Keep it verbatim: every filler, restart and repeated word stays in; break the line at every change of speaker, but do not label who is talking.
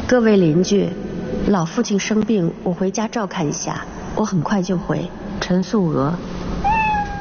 各位邻居，老父亲生病，我回家照看一下，我很快就回。
陈素娥。